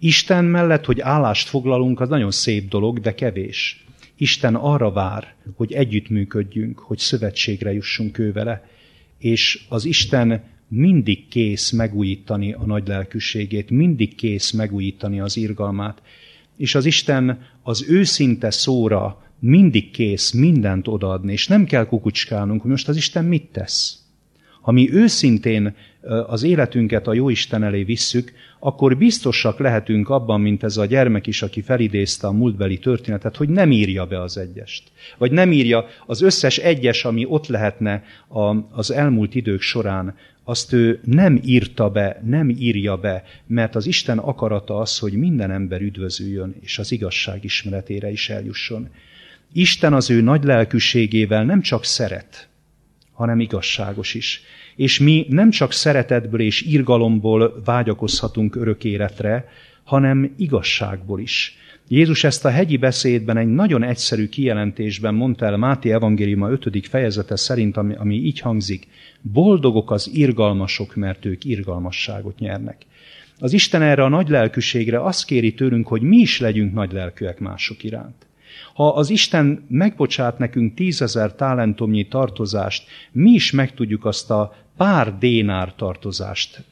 Isten mellett, hogy állást foglalunk, az nagyon szép dolog, de kevés. Isten arra vár, hogy együttműködjünk, hogy szövetségre jussunk ő vele, és az Isten mindig kész megújítani a nagy lelkűségét, mindig kész megújítani az irgalmát, és az Isten az őszinte szóra mindig kész mindent odaadni, és nem kell kukucskálnunk, hogy most az Isten mit tesz. Ha mi őszintén az életünket a Jóisten elé visszük, akkor biztosak lehetünk abban, mint ez a gyermek is, aki felidézte a múltbeli történetet, hogy nem írja be az egyest. Vagy nem írja az összes egyes, ami ott lehetne az elmúlt idők során, azt ő nem írta be, nem írja be, mert az Isten akarata az, hogy minden ember üdvözüljön, és az igazság ismeretére is eljusson. Isten az ő nagy lelkűségével nem csak szeret, hanem igazságos is. És mi nem csak szeretetből és irgalomból vágyakozhatunk örök életre, hanem igazságból is. Jézus ezt a hegyi beszédben egy nagyon egyszerű kijelentésben mondta el Máté evangéliuma 5. fejezete szerint, ami így hangzik: boldogok az irgalmasok, mert ők irgalmasságot nyernek. Az Isten erre a nagy lelkűségre azt kéri tőlünk, hogy mi is legyünk nagy lelkűek mások iránt. Ha az Isten megbocsát nekünk 10 000 talentumnyi tartozást, mi is meg tudjuk azt a pár dénár tartozást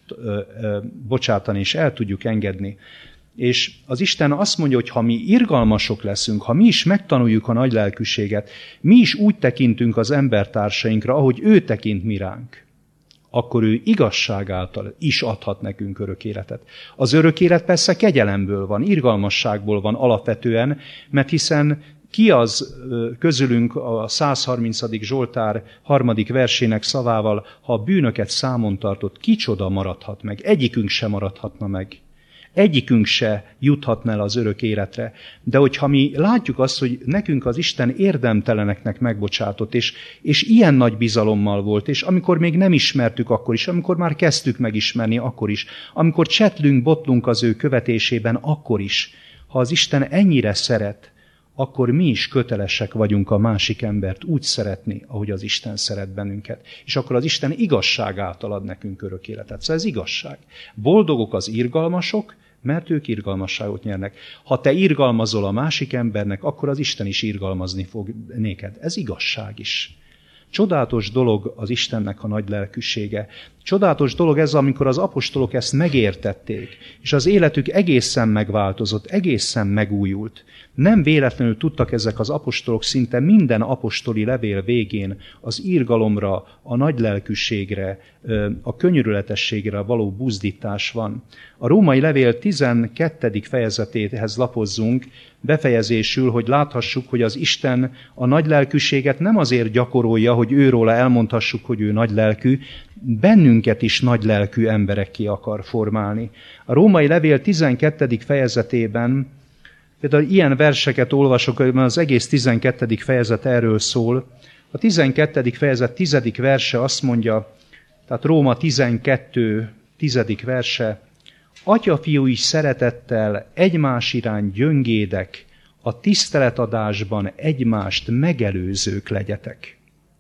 bocsátani, és el tudjuk engedni. És az Isten azt mondja, hogy ha mi irgalmasok leszünk, ha mi is megtanuljuk a nagy lelkűséget, mi is úgy tekintünk az embertársainkra, ahogy ő tekint mi ránk, akkor ő igazság által is adhat nekünk örök életet. Az örök élet persze kegyelemből van, irgalmasságból van alapvetően, mert hiszen ki az közülünk a 130. Zsoltár 3. versének szavával, ha a bűnöket számon tartott, kicsoda maradhat meg? Egyikünk se maradhatna meg. Egyikünk se juthatna el az örök életre. De hogyha mi látjuk azt, hogy nekünk az Isten érdemteleneknek megbocsátott, és ilyen nagy bizalommal volt, és amikor még nem ismertük, akkor is, amikor már kezdtük megismerni, akkor is, amikor csetlünk, botlunk az ő követésében, akkor is, ha az Isten ennyire szeret, akkor mi is kötelesek vagyunk a másik embert úgy szeretni, ahogy az Isten szeret bennünket. És akkor az Isten igazság által ad nekünk örök életet. Szóval ez igazság. Boldogok az irgalmasok, mert ők irgalmasságot nyernek. Ha te irgalmazol a másik embernek, akkor az Isten is irgalmazni fog néked. Ez igazság is. Csodálatos dolog az Istennek a nagy lelkűsége. Csodálatos dolog ez, amikor az apostolok ezt megértették, és az életük egészen megváltozott, egészen megújult. Nem véletlenül tudtak ezek az apostolok szinte minden apostoli levél végén az irgalomra, a nagy lelkűségre, a könyörületességre való buzdítás van. A római levél 12. fejezetéhez lapozzunk, befejezésül, hogy láthassuk, hogy az Isten a nagy lelkűséget nem azért gyakorolja, hogy őróla elmondhassuk, hogy ő nagy lelkű, bennünket is nagy lelkű emberekké akar formálni. A római levél 12. fejezetében például ilyen verseket olvasok, mert az egész 12. fejezet erről szól. A 12. fejezet 10. verse azt mondja, tehát Róma 12. 10. verse: Atyafiúi szeretettel egymás iránt gyöngédek, a tiszteletadásban egymást megelőzők legyetek.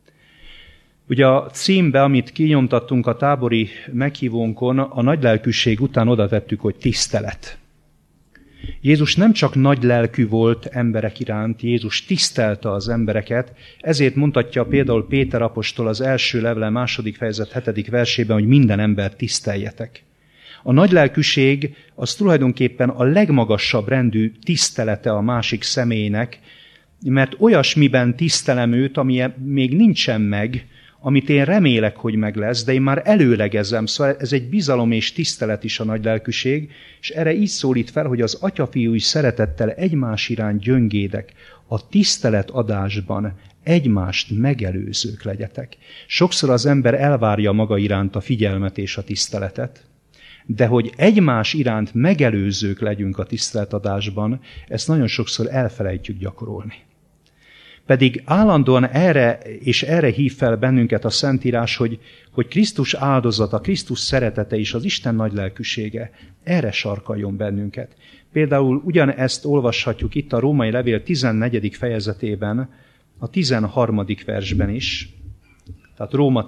Ugye a címbe, amit kinyomtattunk a tábori meghívónkon, a nagylelkűség után oda tettük, hogy tisztelet. Jézus nem csak nagy lelkű volt emberek iránt, Jézus tisztelte az embereket, ezért mondhatja például Péter apostol az első levele 2. fejezet 7. versében, hogy minden embert tiszteljetek. A nagylelkűség az tulajdonképpen a legmagasabb rendű tisztelete a másik személynek, mert olyasmiben tisztelem őt, ami még nincsen meg, amit én remélek, hogy meg lesz, de én már előlegezem, szóval ez egy bizalom és tisztelet is a nagylelkűség, és erre így szólít fel, hogy az atyafiúi szeretettel egymás iránt gyöngédek, a tiszteletadásban egymást megelőzők legyetek. Sokszor az ember elvárja maga iránt a figyelmet és a tiszteletet, de hogy egymás iránt megelőzők legyünk a tiszteletadásban, ezt nagyon sokszor elfelejtjük gyakorolni. Pedig állandóan erre hív fel bennünket a Szentírás, hogy Krisztus áldozata, Krisztus szeretete és az Isten nagy lelkűsége erre sarkaljon bennünket. Például ugyanezt olvashatjuk itt a római levél 14. fejezetében, a 13. versben is, tehát Róma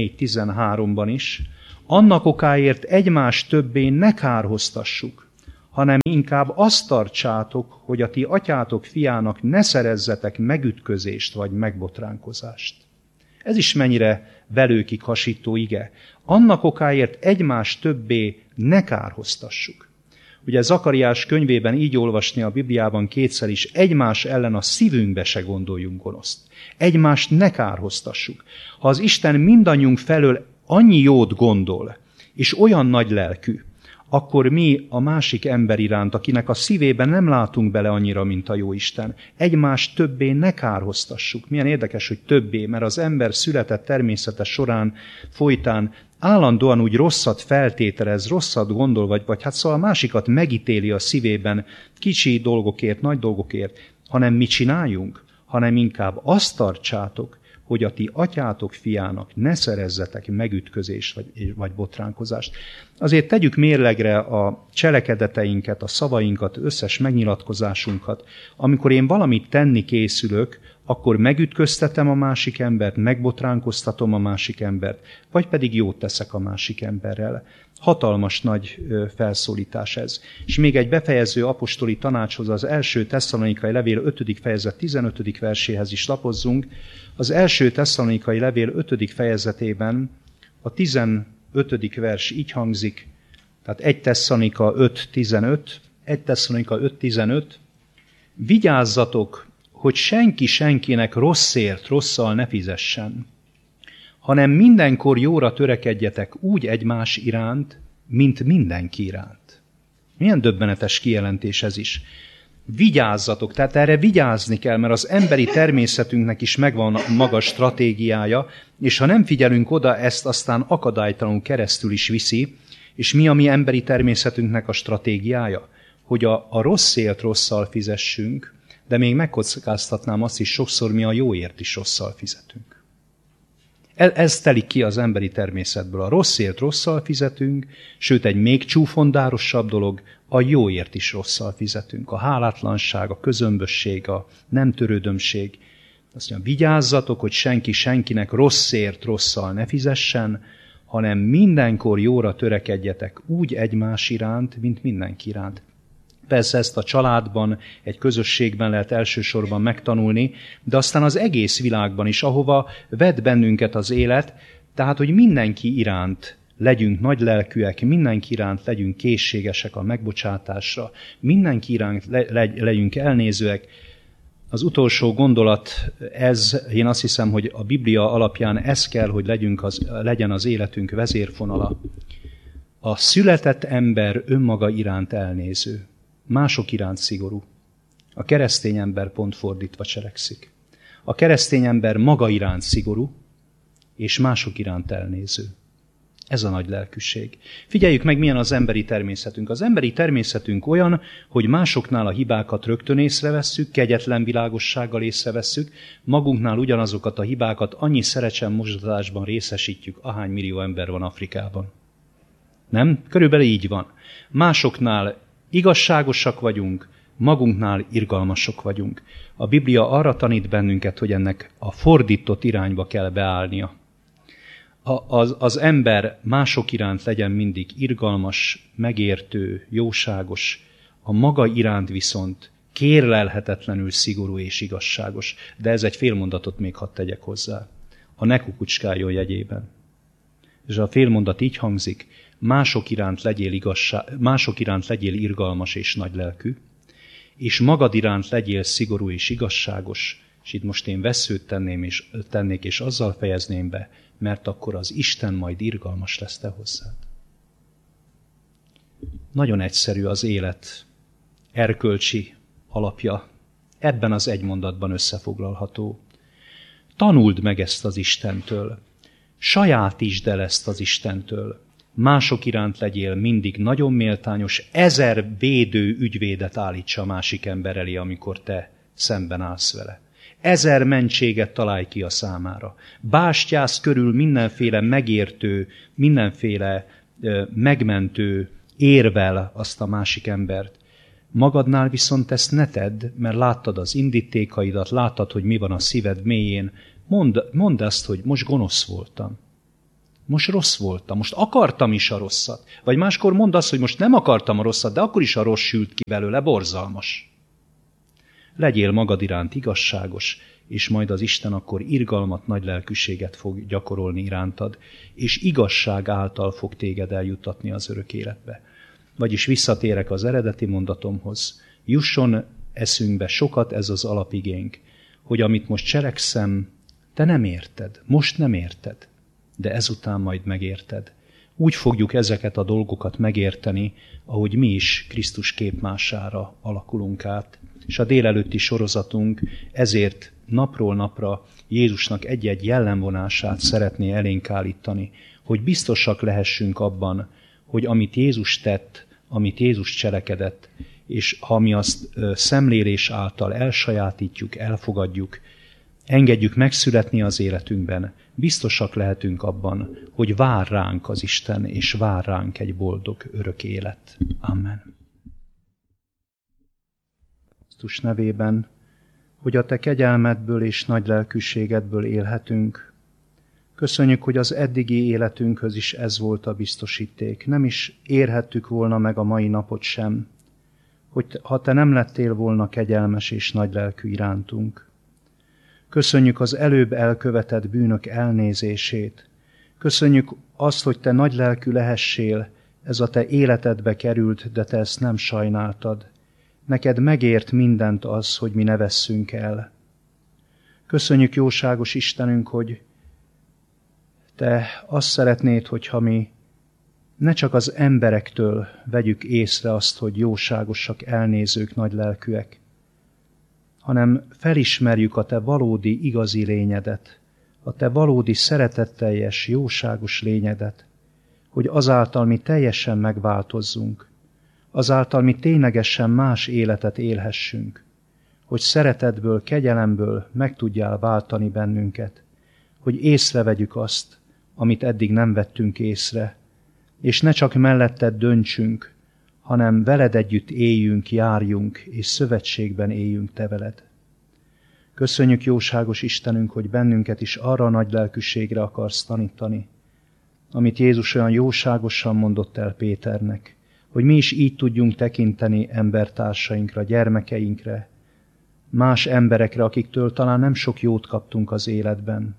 14-13-ban is, annak okáért egymást többé ne kárhoztassuk. hanem inkább azt tartsátok, hogy a ti atyátok fiának ne szerezzetek megütközést vagy megbotránkozást. Ez is mennyire velőkig hasító ige. Annak okáért egymást többé ne kárhoztassuk. Ugye Zakariás könyvében így olvasni a Bibliában kétszer is, egymás ellen a szívünkbe se gondoljunk gonoszt. Egymást ne kárhoztassuk. Ha az Isten mindannyiunk felől annyi jót gondol, és olyan nagy lelkű, akkor mi a másik ember iránt, akinek a szívében nem látunk bele annyira, mint a jó Isten, egymást többé ne kárhoztassuk. Milyen érdekes, hogy többé, mert az ember született természete során, folytán állandóan úgy rosszat feltételez, rosszat gondol, vagy hát szóval a másikat megítéli a szívében kicsi dolgokért, nagy dolgokért, hanem mit csináljunk? Hanem inkább azt tartsátok, hogy a ti atyátok fiának ne szerezzetek megütközést vagy botránkozást. Azért tegyük mérlegre a cselekedeteinket, a szavainkat, összes megnyilatkozásunkat. Amikor én valamit tenni készülök, akkor megütköztetem a másik embert, megbotránkoztatom a másik embert, vagy pedig jót teszek a másik emberrel. Hatalmas nagy felszólítás ez. És még egy befejező apostoli tanácshoz, az első Tesszalonikai levél 5. fejezet 15. verséhez is lapozzunk. Az első Tesszalonikai levél 5. fejezetében a 15. vers így hangzik, tehát 1 Tesszalonika 5.15, 1 Tesszalonika 5.15, vigyázzatok, hogy senki senkinek rosszért rosszal ne fizessen, hanem mindenkor jóra törekedjetek úgy egymás iránt, mint mindenki iránt. Milyen döbbenetes kijelentés ez is. Vigyázzatok, tehát erre vigyázni kell, mert az emberi természetünknek is megvan a maga stratégiája, és ha nem figyelünk oda, ezt aztán akadálytalanul keresztül is viszi, és mi a mi emberi természetünknek a stratégiája? Hogy a rosszért rosszal fizessünk, de még megkockáztatnám azt is, sokszor mi a jóért is rosszal fizetünk. Ez telik ki az emberi természetből. A rosszért rosszal fizetünk, sőt egy még csúfondárosabb dolog, a jóért is rosszal fizetünk. A hálátlanság, a közömbösség, a nem törődömség. Azt mondja, vigyázzatok, hogy senki senkinek rosszért rosszal ne fizessen, hanem mindenkor jóra törekedjetek úgy egymás iránt, mint mindenki iránt. Persze ezt a családban, egy közösségben lehet elsősorban megtanulni, de aztán az egész világban is, ahova vet bennünket az élet, tehát, hogy mindenki iránt legyünk nagylelkűek, mindenki iránt legyünk készségesek a megbocsátásra, mindenki iránt legyünk elnézőek. Az utolsó gondolat ez, én azt hiszem, hogy a Biblia alapján ez kell, hogy legyen az életünk vezérfonala. A született ember önmaga iránt elnéző, mások iránt szigorú. A keresztény ember pont fordítva cselekszik. A keresztény ember maga iránt szigorú, és mások iránt elnéző. Ez a nagy lelkűség. Figyeljük meg, milyen az emberi természetünk. Az emberi természetünk olyan, hogy másoknál a hibákat rögtön észrevesszük, kegyetlen világossággal észrevesszük, magunknál ugyanazokat a hibákat annyi szerecsen mosdatásban részesítjük, ahány millió ember van Afrikában. Nem? Körülbelül így van. Másoknál igazságosak vagyunk, magunknál irgalmasok vagyunk. A Biblia arra tanít bennünket, hogy ennek a fordított irányba kell beállnia. Az ember mások iránt legyen mindig irgalmas, megértő, jóságos, a maga iránt viszont kérlelhetetlenül szigorú és igazságos. De ez egy félmondatot még hadd tegyek hozzá. A ne kukucskáljon jegyében. És a félmondat így hangzik, mások iránt legyél irgalmas és nagylelkű, és magad iránt legyél szigorú és igazságos, és itt most én vesszőt tennék, és azzal fejezném be, mert akkor az Isten majd irgalmas lesz te hozzád. Nagyon egyszerű az élet erkölcsi alapja. Ebben az egy mondatban összefoglalható. Tanuld meg ezt az Istentől. Sajátítsd el ezt az Istentől. Mások iránt legyél mindig nagyon méltányos, 1000 védő ügyvédet állítsa a másik ember elé, amikor te szemben állsz vele. 1000 mentséget találj ki a számára. Bástyász körül mindenféle megértő, mindenféle megmentő érvel azt a másik embert. Magadnál viszont ezt ne tedd, mert láttad az indítékaidat, láttad, hogy mi van a szíved mélyén. Mondd azt, hogy most gonosz voltam. Most rossz voltam, most akartam is a rosszat. Vagy máskor mondd azt, hogy most nem akartam a rosszat, de akkor is a rossz sült ki belőle, borzalmas. Legyél magad iránt igazságos, és majd az Isten akkor irgalmat, nagy lelkűséget fog gyakorolni irántad, és igazság által fog téged eljutatni az örök életbe. Vagyis visszatérek az eredeti mondatomhoz, jusson eszünkbe sokat ez az alapigénk, hogy amit most cselekszem, te nem érted, most nem érted, de ezután majd megérted. Úgy fogjuk ezeket a dolgokat megérteni, ahogy mi is Krisztus képmására alakulunk át. És a délelőtti sorozatunk ezért napról napra Jézusnak egy-egy jellemvonását szeretné elénk állítani, hogy biztosak lehessünk abban, hogy amit Jézus tett, amit Jézus cselekedett, és ha mi azt szemlélés által elsajátítjuk, elfogadjuk, engedjük megszületni az életünkben, biztosak lehetünk abban, hogy vár ránk az Isten, és vár ránk egy boldog örök élet. Amen. Krisztus nevében, hogy a te kegyelmedből és nagy lelkűségedből élhetünk. Köszönjük, hogy az eddigi életünkhöz is ez volt a biztosíték. Nem is érhettük volna meg a mai napot sem, hogy ha te nem lettél volna kegyelmes és nagy lelkű irántunk. Köszönjük az előbb elkövetett bűnök elnézését. Köszönjük azt, hogy te nagy lelkű lehessél, ez a te életedbe került, de te ezt nem sajnáltad. Neked megért mindent az, hogy mi ne vesszünk el. Köszönjük, jóságos Istenünk, hogy te azt szeretnéd, hogyha mi ne csak az emberektől vegyük észre azt, hogy jóságosak, elnézők, nagylelkűek, hanem felismerjük a te valódi, igazi lényedet, a te valódi, szeretetteljes, jóságos lényedet, hogy azáltal mi teljesen megváltozzunk, azáltal mi ténylegesen más életet élhessünk, hogy szeretetből, kegyelemből meg tudjál váltani bennünket, hogy észrevegyük azt, amit eddig nem vettünk észre, és ne csak melletted döntsünk, hanem veled együtt éljünk, járjunk, és szövetségben éljünk te veled. Köszönjük, jóságos Istenünk, hogy bennünket is arra a nagy lelkűségre akarsz tanítani, amit Jézus olyan jóságosan mondott el Péternek, hogy mi is így tudjunk tekinteni embertársainkra, gyermekeinkre, más emberekre, akiktől talán nem sok jót kaptunk az életben,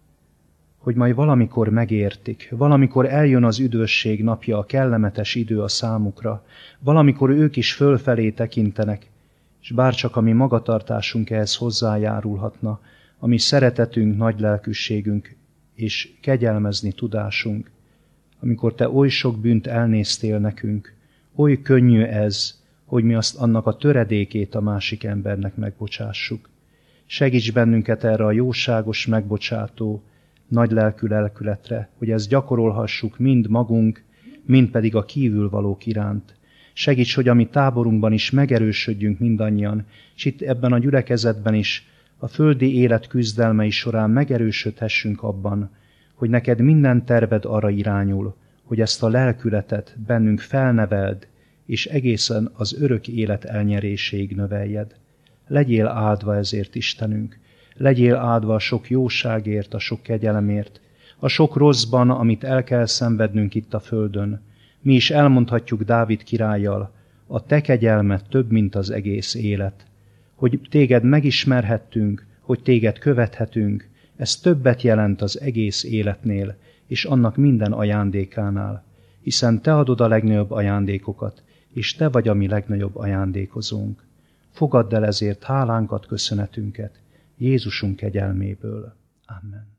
hogy majd valamikor megértik, valamikor eljön az üdvösség napja, a kellemetes idő a számukra, valamikor ők is fölfelé tekintenek, és bárcsak a mi magatartásunk ehhez hozzájárulhatna, a mi szeretetünk, nagy lelkűségünk és kegyelmezni tudásunk, amikor te oly sok bűnt elnéztél nekünk, oly könnyű ez, hogy mi azt annak a töredékét a másik embernek megbocsássuk. Segíts bennünket erre a jóságos, megbocsátó, nagy lelkű lelkületre, hogy ezt gyakorolhassuk mind magunk, mind pedig a kívülvalók iránt. Segíts, hogy a mi táborunkban is megerősödjünk mindannyian, és itt ebben a gyülekezetben is, a földi élet küzdelmei során megerősödhessünk abban, hogy neked minden terved arra irányul, hogy ezt a lelkületet bennünk felneveld, és egészen az örök élet elnyeréséig növeljed. Legyél áldva ezért, Istenünk, legyél áldva a sok jóságért, a sok kegyelemért, a sok rosszban, amit el kell szenvednünk itt a földön. Mi is elmondhatjuk Dávid királlyal, a te kegyelmed több, mint az egész élet. Hogy téged megismerhettünk, hogy téged követhetünk, ez többet jelent az egész életnél, és annak minden ajándékánál, hiszen te adod a legnagyobb ajándékokat, és te vagy a mi legnagyobb ajándékozónk. Fogadd el ezért hálánkat, köszönetünket, Jézusunk kegyelméből. Amen.